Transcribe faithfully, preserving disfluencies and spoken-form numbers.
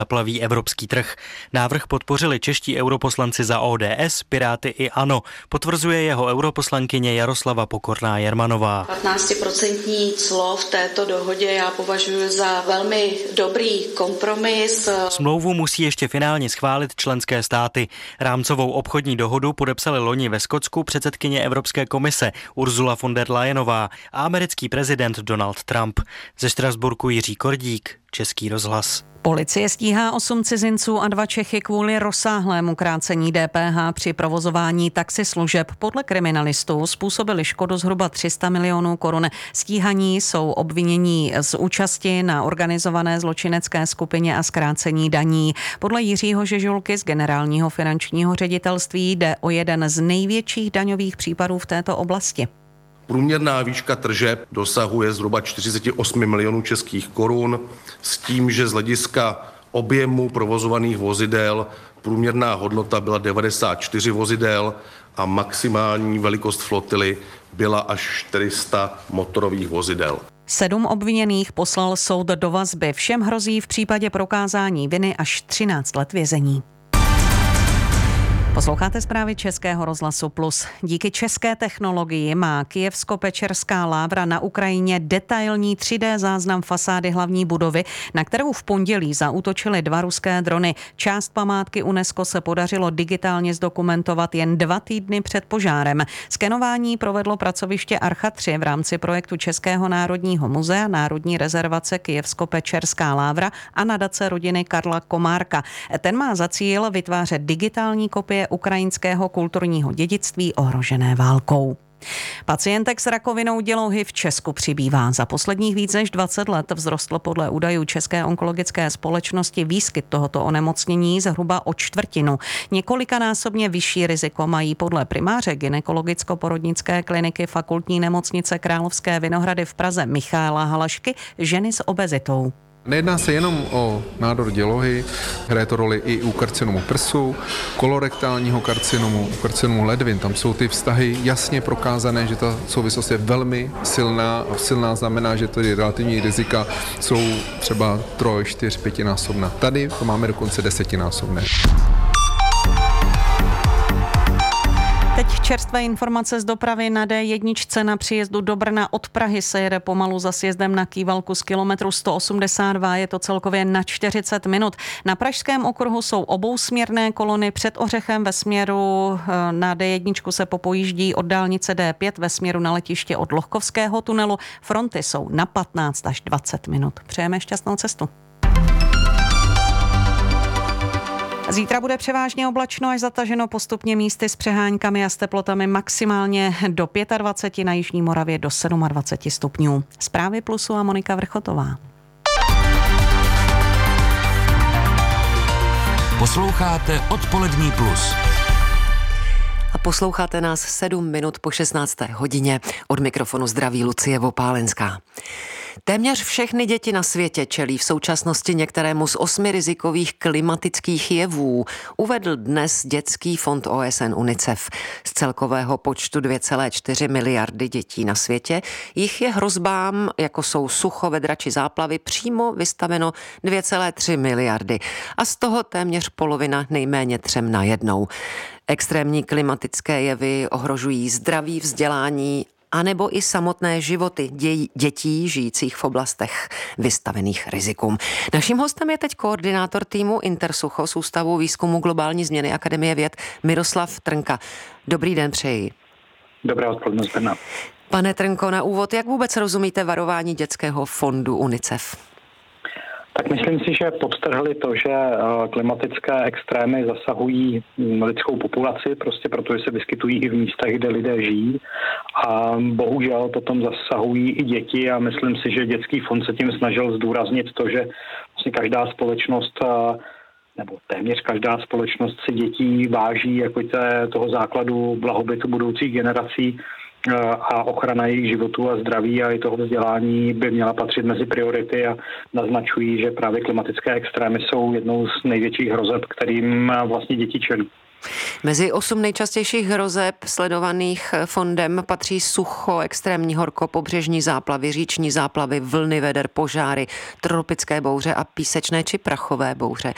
zaplaví evropský trh. Návrh podpořili čeští europoslanci za O D S, Piráty i ANO, potvrzuje jeho europoslankyně Jaroslava Pokorná Jermanová. patnáctiprocentní clo v této dohodě já považuji za velmi dobrý kompromis. Smlouvu musí ještě finálně schválit členské státy. Rámcovou obchodní dohodu podepsali loni ve Skotsku předsedkyně Evropské komise Ursula von der Leyenová a americký prezident Donald Trump. Ze Štrasburku Jiří Kordík, Český rozhlas. Policie stíhá osm cizinců a dva Čechy kvůli rozsáhlému krácení D P H při provozování taxislužeb. Podle kriminalistů způsobili škodu zhruba tři sta milionů korun. Stíhaní jsou obvinění z účasti na organizované zločinecké skupině a zkrácení daní. Podle Jiřího Žežulky z Generálního finančního ředitelství jde o jeden z největších daňových případů v této oblasti. Průměrná výška tržeb dosahuje zhruba čtyřicet osm milionů českých korun s tím, že z hlediska objemu provozovaných vozidel průměrná hodnota byla devadesát čtyři vozidel a maximální velikost flotily byla až čtyři sta motorových vozidel. Sedm obviněných poslal soud do vazby. Všem hrozí v případě prokázání viny až třináct let vězení. Posloucháte zprávy Českého rozhlasu Plus. Díky české technologii má Kyjevsko-Pečerská Lávra na Ukrajině detailní tři dé záznam fasády hlavní budovy, na kterou v pondělí zaútočily dva ruské drony. Část památky UNESCO se podařilo digitálně zdokumentovat jen dva týdny před požárem. Skenování provedlo pracoviště Archa tři v rámci projektu Českého národního muzea, Národní rezervace Kyjevsko-Pečerská Lávra a nadace rodiny Karla Komárka. Ten má za cíl vytvářet digitální kopie ukrajinského kulturního dědictví ohrožené válkou. Pacientek s rakovinou dělohy v Česku přibývá. Za posledních víc než dvacet let vzrostl podle údajů České onkologické společnosti výskyt tohoto onemocnění zhruba o čtvrtinu. Několikanásobně vyšší riziko mají podle primáře gynekologicko-porodnické kliniky Fakultní nemocnice Královské Vinohrady v Praze Michaela Halašky ženy s obezitou. Nejedná se jenom o nádor dělohy, hraje to roli i u karcinomu prsu, kolorektálního karcinomu, u karcinomu ledvin. Tam jsou ty vztahy jasně prokázané, že ta souvislost je velmi silná a silná znamená, že tady relativní rizika jsou třeba troj, čtyř, pětinásobná. Tady to máme dokonce desetinásobné. Teď čerstvé informace z dopravy na D jedna na příjezdu do Brna od Prahy se jede pomalu za sjezdem na Kývalku z kilometru sto osmdesát dva, je to celkově na čtyřicet minut. Na pražském okruhu jsou obousměrné kolony, před Ořechem ve směru na D jedna se popojíždí od dálnice D pět ve směru na letiště od Lohkovského tunelu. Fronty jsou na patnáct až dvacet minut. Přejeme šťastnou cestu. Zítra bude převážně oblačno až zataženo, postupně místy s přehánkami a s teplotami maximálně do dvacet pět, na jižní Moravě do dvacet sedm stupňů. Zprávy Plusu a Monika Vrchotová. Posloucháte Odpolední Plus. A posloucháte nás sedm minut po šestnácté hodině. Od mikrofonu zdraví Lucie Vopálenská. Téměř všechny děti na světě čelí v současnosti některému z osmi rizikových klimatických jevů, uvedl dnes Dětský fond O S N UNICEF. Z celkového počtu dvě celé čtyři miliardy dětí na světě jich je hrozbám, jako jsou sucho, vedra či záplavy, přímo vystaveno dvě celé tři miliardy. A z toho téměř polovina nejméně třem na jednou. Extrémní klimatické jevy ohrožují zdraví, vzdělání a nebo i samotné životy děj, dětí žijících v oblastech vystavených rizikům. Naším hostem je teď koordinátor týmu Intersucho z Ústavu výzkumu globální změny Akademie věd Miroslav Trnka. Dobrý den přeji. Dobré odpoledne z Brna. Pane Trnko, na úvod, jak vůbec rozumíte varování Dětského fondu UNICEF? Tak myslím si, že podtrhli to, že klimatické extrémy zasahují lidskou populaci, prostě protože se vyskytují i v místech, kde lidé žijí. A bohužel potom zasahují i děti a myslím si, že Dětský fond se tím snažil zdůraznit to, že vlastně každá společnost nebo téměř každá společnost si dětí váží jako toho základu blahobytu budoucích generací a ochrana jejich životů a zdraví a i toho vzdělání by měla patřit mezi priority a naznačují, že právě klimatické extrémy jsou jednou z největších hrozeb, kterým vlastně děti čelí. Mezi osm nejčastějších hrozeb sledovaných fondem patří sucho, extrémní horko, pobřežní záplavy, říční záplavy, vlny veder, požáry, tropické bouře a písečné či prachové bouře.